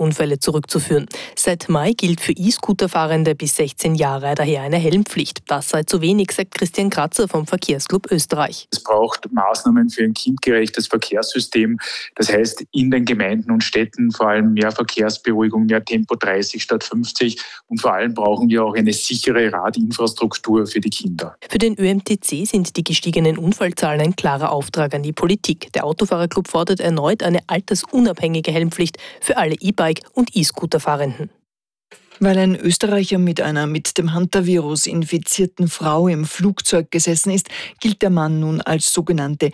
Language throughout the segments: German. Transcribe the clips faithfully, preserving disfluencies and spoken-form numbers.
Unfälle zurückzuführen. Seit Mai gilt für E-Scooter-Fahrende bis sechzehn Jahre daher eine Helmpflicht. Das sei zu wenig, sagt Christian Kratzer vom Verkehrsclub Österreich. Es braucht Maßnahmen für ein kindgerechtes Verkehrssystem. Das heißt, in den Gemeinden und Städten vor allem mehr Verkehrsberuhigung, mehr Tempo dreißig statt fünfzig. Und vor allem brauchen wir auch eine sichere Radinfrastruktur für die Kinder. Für den Ö M T C sind die gestiegenen Unfallzahlen ein klarer Auftrag an die Politik. Der Autofahrerclub fordert erneut eine altersunabhängige Helmpflicht für alle E-Bike- und E-Scooter-Fahrenden. Weil ein Österreicher mit einer mit dem Hantavirus infizierten Frau im Flugzeug gesessen ist, gilt der Mann nun als sogenannte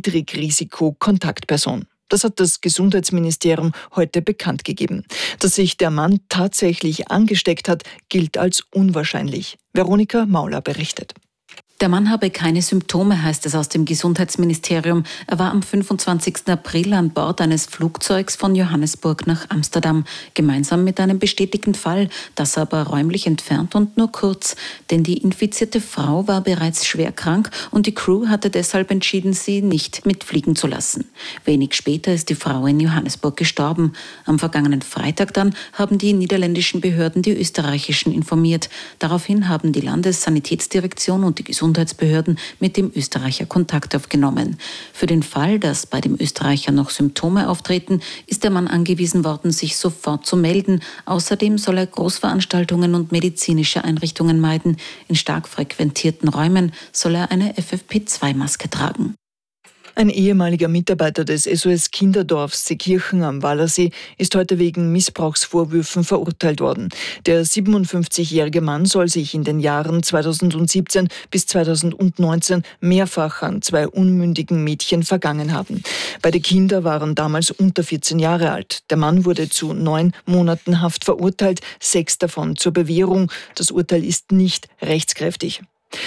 Niedrigrisiko-Kontaktperson. Das hat das Gesundheitsministerium heute bekannt gegeben. Dass sich der Mann tatsächlich angesteckt hat, gilt als unwahrscheinlich. Veronika Mauler berichtet. Der Mann habe keine Symptome, heißt es aus dem Gesundheitsministerium. Er war am fünfundzwanzigsten April an Bord eines Flugzeugs von Johannesburg nach Amsterdam, gemeinsam mit einem bestätigten Fall, das aber räumlich entfernt und nur kurz. Denn die infizierte Frau war bereits schwer krank und die Crew hatte deshalb entschieden, sie nicht mitfliegen zu lassen. Wenig später ist die Frau in Johannesburg gestorben. Am vergangenen Freitag dann haben die niederländischen Behörden die österreichischen informiert. Daraufhin haben die Landessanitätsdirektion und die Gesundheitsbehörden mit dem Österreicher Kontakt aufgenommen. Für den Fall, dass bei dem Österreicher noch Symptome auftreten, ist der Mann angewiesen worden, sich sofort zu melden. Außerdem soll er Großveranstaltungen und medizinische Einrichtungen meiden. In stark frequentierten Räumen soll er eine F F P zwei Maske tragen. Ein ehemaliger Mitarbeiter des S O S Kinderdorfs Seekirchen am Wallersee ist heute wegen Missbrauchsvorwürfen verurteilt worden. Der siebenundfünfzigjährige Mann soll sich in den Jahren zweitausendsiebzehn bis zweitausendneunzehn mehrfach an zwei unmündigen Mädchen vergangen haben. Beide Kinder waren damals unter vierzehn Jahre alt. Der Mann wurde zu neun Monaten Haft verurteilt, sechs davon zur Bewährung. Das Urteil ist nicht rechtskräftig.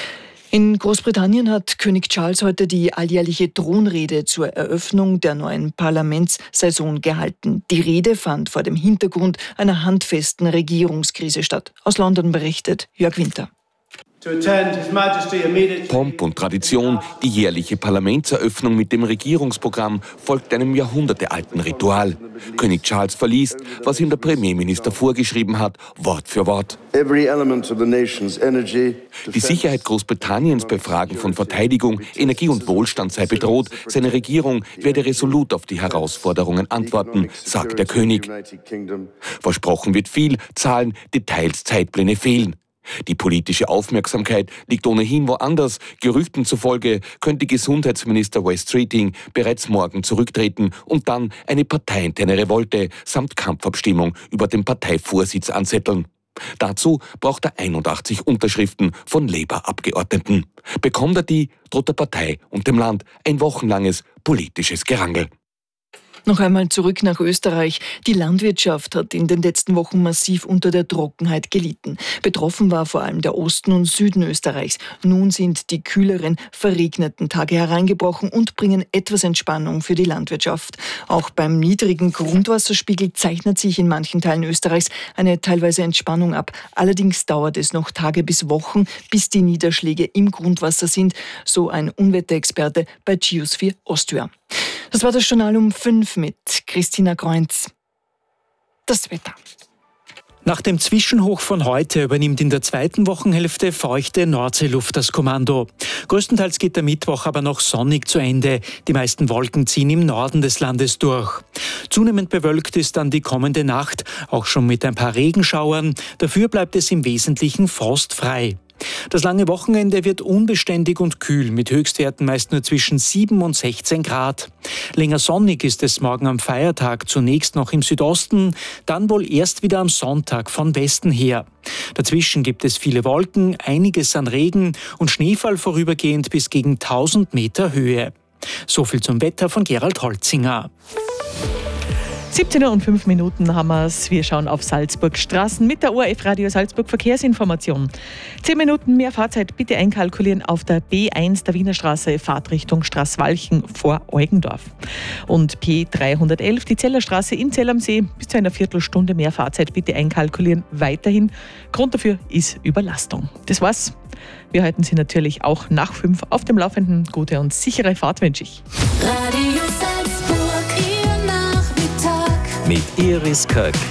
In Großbritannien hat König Charles heute die alljährliche Thronrede zur Eröffnung der neuen Parlamentssaison gehalten. Die Rede fand vor dem Hintergrund einer handfesten Regierungskrise statt. Aus London berichtet Jörg Winter. Pomp und Tradition, die jährliche Parlamentseröffnung mit dem Regierungsprogramm folgt einem jahrhundertealten Ritual. König Charles verliest, was ihm der Premierminister vorgeschrieben hat, Wort für Wort. Die Sicherheit Großbritanniens bei Fragen von Verteidigung, Energie und Wohlstand sei bedroht. Seine Regierung werde resolut auf die Herausforderungen antworten, sagt der König. Versprochen wird viel, Zahlen, Details, Zeitpläne fehlen. Die politische Aufmerksamkeit liegt ohnehin woanders. Gerüchten zufolge könnte Gesundheitsminister Wes Streeting bereits morgen zurücktreten und dann eine parteiinterne Revolte samt Kampfabstimmung über den Parteivorsitz anzetteln. Dazu braucht er einundachtzig Unterschriften von Labour-Abgeordneten. Bekommt er die, droht der Partei und dem Land ein wochenlanges politisches Gerangel. Noch einmal zurück nach Österreich. Die Landwirtschaft hat in den letzten Wochen massiv unter der Trockenheit gelitten. Betroffen war vor allem der Osten und Süden Österreichs. Nun sind die kühleren, verregneten Tage hereingebrochen und bringen etwas Entspannung für die Landwirtschaft. Auch beim niedrigen Grundwasserspiegel zeichnet sich in manchen Teilen Österreichs eine teilweise Entspannung ab. Allerdings dauert es noch Tage bis Wochen, bis die Niederschläge im Grundwasser sind, so ein Unwetterexperte bei Geosphere Austria. Das war das Journal um fünf mit Christina Kreunz. Das Wetter. Nach dem Zwischenhoch von heute übernimmt in der zweiten Wochenhälfte feuchte Nordseeluft das Kommando. Größtenteils geht der Mittwoch aber noch sonnig zu Ende. Die meisten Wolken ziehen im Norden des Landes durch. Zunehmend bewölkt ist dann die kommende Nacht, auch schon mit ein paar Regenschauern. Dafür bleibt es im Wesentlichen frostfrei. Das lange Wochenende wird unbeständig und kühl, mit Höchstwerten meist nur zwischen sieben und sechzehn Grad. Länger sonnig ist es morgen am Feiertag, zunächst noch im Südosten, dann wohl erst wieder am Sonntag von Westen her. Dazwischen gibt es viele Wolken, einiges an Regen und Schneefall vorübergehend bis gegen tausend Meter Höhe. So viel zum Wetter von Gerald Holzinger. siebzehn Uhr und fünf Minuten haben wir es. Wir schauen auf Salzburg Straßen mit der O R F Radio Salzburg Verkehrsinformation. zehn Minuten mehr Fahrzeit bitte einkalkulieren auf der B eins der Wiener Straße, Fahrtrichtung Straßwalchen vor Eugendorf. Und P dreihundertelf, die Zellerstraße in Zell am See, bis zu einer Viertelstunde mehr Fahrzeit bitte einkalkulieren. Weiterhin, Grund dafür ist Überlastung. Das war's. Wir halten Sie natürlich auch nach fünf auf dem Laufenden. Gute und sichere Fahrt wünsche ich. Radio Salzburg, Ihr Nachmittag. Mit Iris Köck.